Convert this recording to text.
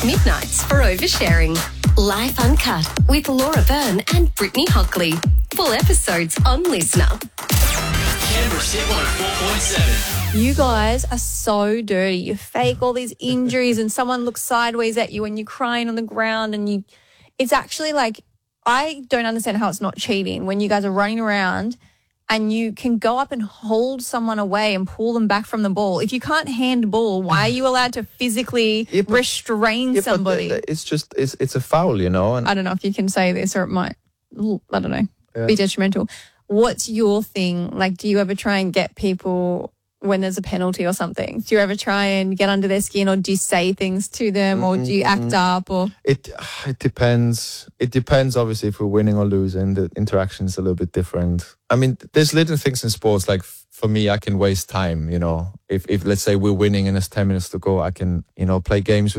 Midnights for Oversharing. Life Uncut with Laura Byrne and Brittany Hockley. Full episodes on Listener. Canberra's Hit 104.7. You guys are so dirty. You fake all these injuries and someone looks sideways at you and you're crying on the ground and it's actually like, I don't understand how it's not cheating when you guys are running around and you can go up and hold someone away and pull them back from the ball. If you can't handball, why are you allowed to physically restrain somebody? It's a foul, you know. And I don't know if you can say this or it might, I don't know, be detrimental. What's your thing? Like, do you ever try and get people when there's a penalty or something? Do you ever try and get under their skin, or do you say things to them, or do you act up? Or it depends. It depends, obviously, if we're winning or losing. The interaction is a little bit different. I mean, there's little things in sports, like for me, I can waste time, you know. If let's say we're winning and there's 10 minutes to go, I can, you know, play games with